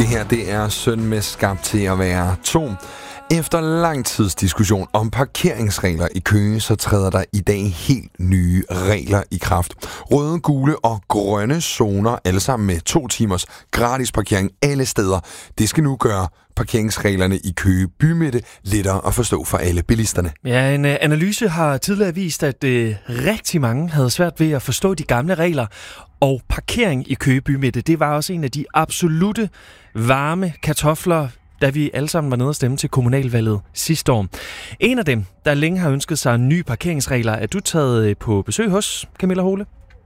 Det her, det er Søn med Skabt til at være 2. Efter lang tids diskussion om parkeringsregler i Køge, så træder der i dag helt nye regler i kraft. Røde, gule og grønne zoner, alle sammen med 2 timers gratis parkering alle steder. Det skal nu gøre parkeringsreglerne i Køge bymidte lettere at forstå for alle bilisterne. Ja, en analyse har tidligere vist, at rigtig mange havde svært ved at forstå de gamle regler. Og parkering i Køge bymidte, det var også en af de absolute varme kartofler, da vi alle sammen var nede og stemme til kommunalvalget sidste år. En af dem, der længe har ønsket sig nye parkeringsregler, er du taget på besøg hos, Camilla Hole?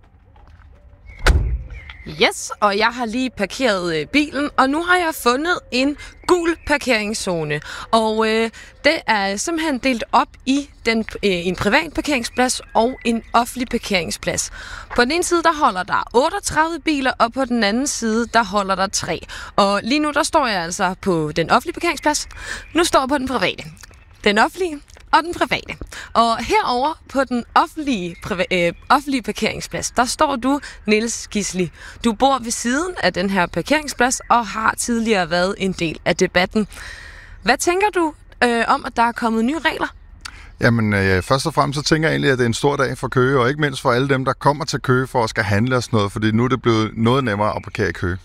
Yes, og jeg har lige parkeret bilen, og nu har jeg fundet en gul parkeringszone. Og det er simpelthen delt op i en privat parkeringsplads og en offentlig parkeringsplads. På den ene side, der holder der 38 biler, og på den anden side, der holder der 3. Og lige nu, der står jeg altså på den offentlige parkeringsplads. Nu står jeg på den private. Den offentlige og den private. Og herover på den offentlige parkeringsplads, der står du, Niels Gisli. Du bor ved siden af den her parkeringsplads og har tidligere været en del af debatten. Hvad tænker du om, at der er kommet nye regler? Jamen, først og fremmest så tænker jeg egentlig, at det er en stor dag for Køge, og ikke mindst for alle dem, der kommer til Køge for at skal handle og sådan noget, fordi nu er det blevet noget nemmere at parkere i Køge.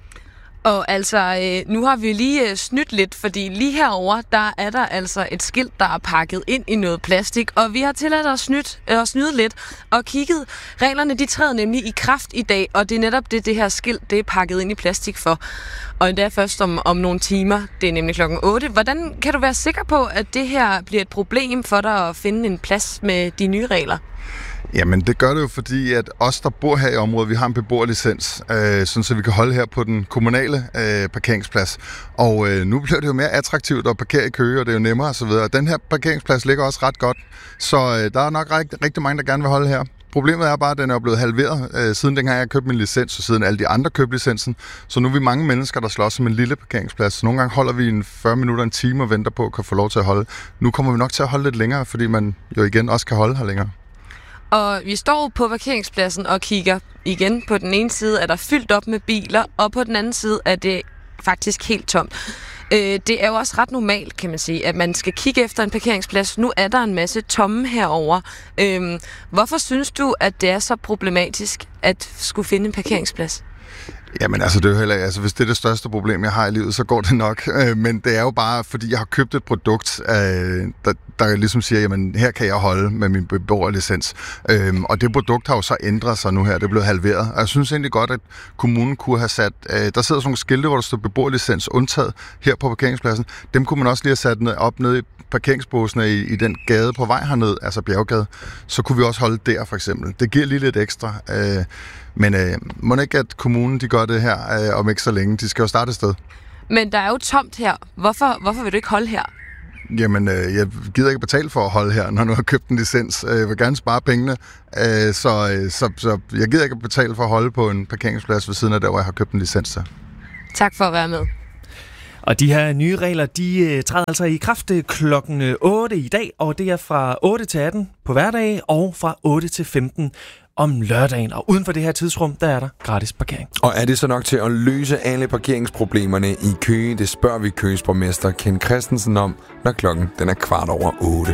Og altså, nu har vi lige snydt lidt, fordi lige herover der er der altså et skilt, der er pakket ind i noget plastik, og vi har tilladt at snyde lidt og kigget. Reglerne, de træder nemlig i kraft i dag, og det er netop det her skilt, det er pakket ind i plastik for. Og endda først om nogle timer, det er nemlig klokken 8. Hvordan kan du være sikker på, at det her bliver et problem for dig at finde en plads med de nye regler? Jamen, det gør det jo, fordi at os, der bor her i området, vi har en beboerlicens, sådan så vi kan holde her på den kommunale parkeringsplads. Og nu bliver det jo mere attraktivt at parkere i Køge, og det er jo nemmere osv. Den her parkeringsplads ligger også ret godt, så der er nok rigtig mange, der gerne vil holde her. Problemet er bare, at den er blevet halveret, siden dengang jeg købte min licens, og siden alle de andre købte licensen. Så nu er vi mange mennesker, der slås om en lille parkeringsplads. Så nogle gange holder vi en 40 minutter, en time og venter på at kunne få lov til at holde. Nu kommer vi nok til at holde lidt længere, fordi man jo igen også kan holde her længere. Og vi står på parkeringspladsen og kigger igen. På den ene side er der fyldt op med biler, og på den anden side er det faktisk helt tomt. Det er jo også ret normalt, kan man sige, at man skal kigge efter en parkeringsplads. Nu er der en masse tomme herover. Hvorfor synes du, at det er så problematisk at skulle finde en parkeringsplads? Jamen altså, det er jo heller, altså, hvis det er det største problem, jeg har i livet, så går det nok. Men det er jo bare, fordi jeg har købt et produkt, der ligesom siger, jamen her kan jeg holde med min beboerlicens. Og det produkt har jo så ændret sig nu her, det er blevet halveret. Og jeg synes egentlig godt, at kommunen kunne have sat, der sidder sådan nogle skilte, hvor der står beboerlicens undtaget her på parkeringspladsen. Dem kunne man også lige have sat op ned i parkeringsbåsene i den gade på vej herned, altså Bjerggade. Så kunne vi også holde der for eksempel. Det giver lige lidt ekstra. Men må ikke, at kommunen de gør det her om ikke så længe. De skal jo starte et sted. Men der er jo tomt her. Hvorfor vil du ikke holde her? Jamen, jeg gider ikke betale for at holde her, når du har købt en licens. Jeg vil gerne spare pengene, så jeg gider ikke betale for at holde på en parkeringsplads ved siden af der, hvor jeg har købt en licens. Tak for at være med. Og de her nye regler, de træder altså i kraft klokken 8 i dag, og det er fra 8 til 18 på hverdage, og fra 8 til 15 om lørdagen. Og uden for det her tidsrum, der er der gratis parkering. Og er det så nok til at løse alle parkeringsproblemerne i Køge? Det spørger vi Køges borgmester Ken Christensen om, når klokken den er 7:15.